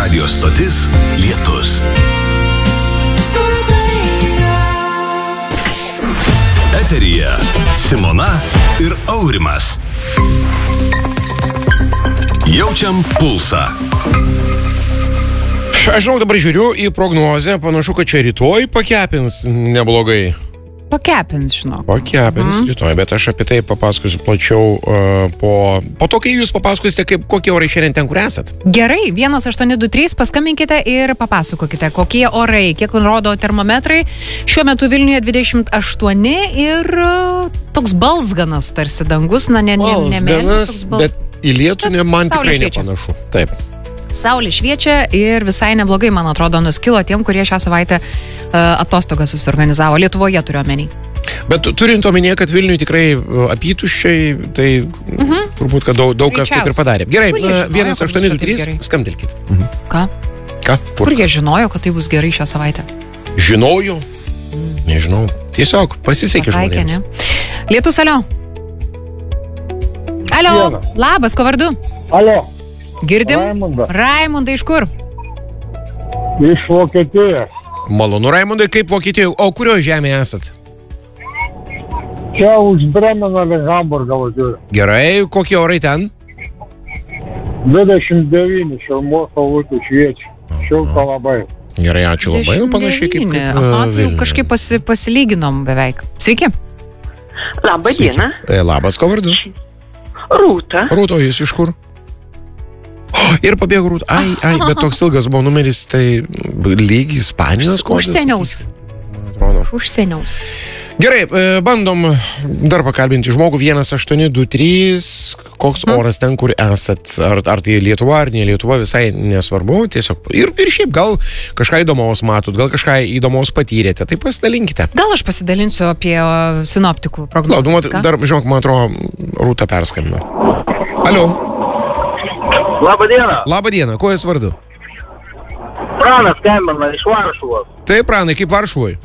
Radio stotis Lietus. Eteryje Simona ir Aurimas. Jaučiam pulsą. Aš žinau, dabar žiūriu į prognozę, panašu, kad čia rytoj pakepins neblogai. Pakepins, žinau. Pakepins rytoj, bet aš apie tai papasakosiu plačiau po to, kai jūs papasakosite, kokie orai šiandien ten, kur esat. Gerai, 1823, paskambinkite ir papasakokite, kokie orai, kiek rodo termometrai. Šiuo metu Vilniuje 28 ir toks balsganas tarsi dangus, ne balsganas, bet į lietų man tikrai nepanašu. Taip. Saulė šviečia ir visai neblogai, man atrodo, nuskilo tiem, kurie šią savaitę atostogas susiorganizavo. Lietuvoje turiu omeny. Bet turint omenyje, kad Vilniuje tikrai apytuščiai, tai turbūt, kad daug kas taip ir padarė. Gerai, 1823, skambtelkit. Ką? Kur jie žinojo, kad tai bus gerai šią savaitę? Žinojo? Nežinau. Tiesiog pasisekė žmonėms. Lietus, alio. Alio, labas, ko vardu? Alio. Girdim? Raimundas. Raimundai, iš kur? Iš Vokietijos. Malonu, Raimundai, kaip Vokietijoje? O kurioje žemėje esat? Čia už Bremeno link Hamburgo važiuoju. Gerai, kokie orai ten? 29 šilumos saulutė šviečia. Šilta labai. Gerai, ačiū labai. Panašiai kaip tai jau kažkaip pasilyginom beveik. Sveiki. Labą dieną. Labas, ko vardu? Rūta. Rūta, jūs iš kur? Ir pabėgo Rūta. Ai, bet toks ilgas buvo numeris, tai lyg Ispanijos kodas. Užsieniaus. Gerai, bandom dar pakalbinti žmogų 1823, koks oras ten, kur esat, ar tai Lietuva, ar ne Lietuva, visai nesvarbu, tiesiog ir šiaip gal kažką įdomaus matot, gal kažką įdomaus patyrėte, tai pasidalinkite. Gal aš pasidalinsiu apie sinoptikų prognozes. Dar, žinok, man atrodo, Rūta perskambino. Alio. Labą dieną. Labą dieną, kuo jūs vardu? Pranas skambina iš Varšuvos. Taip, Pranai, kaip Varšuvoj?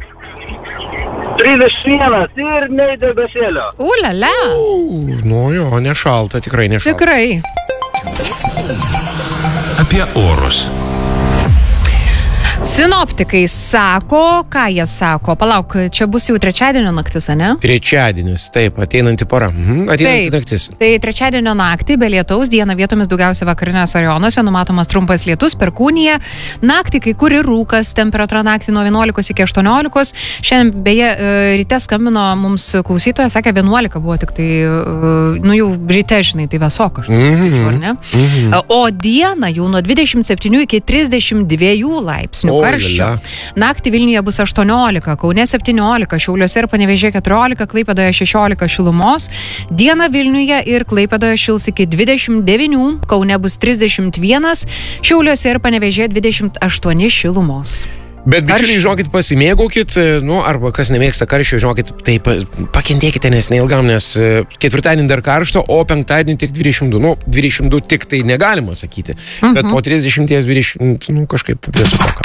31 ir nei debesėlio. Ulala. Nu jo, nešalta, tikrai nešalta. Tikrai. Apie orus. Sinoptikai sako, ką jie sako? Palauk, čia bus jau trečiadienio naktis, ne? Trečiadienis, taip, ateinanti pora. Ateinanti naktis. Tai trečiadienio naktį be lietaus, dieną vietomis daugiausia vakariniuose rajonuose numatomas trumpas lietus, perkūnija. Naktį kai kur ir rūkas, temperatūra naktį nuo 11 iki 18. Šiandien beje ryte skambino mums klausytojas, sakė 11 buvo tik tai, jau ryte, žinai, tai vėsoka. Ar ne? O dieną jau nuo 27 iki 32 laipsnių. Karščio. Naktį Vilniuje bus 18, Kaune 17, Šiauliuose ir Panevėžyje 14, Klaipėdoje 16 šilumos. Dieną Vilniuje ir Klaipėdoje šils iki 29, Kaune bus 31, Šiauliuose ir Panevėžyje 28 šilumos. Bet bičiuliai, žinokit, pasimėgaukit, arba kas nemėgsta karščio, žinokit, tai pakentėkite, nes neilgam, nes ketvirtadienį dar karšto, o penktadienį tik 22. 22 tik tai negalima sakyti, bet po 30-20, kažkaip vėsoka.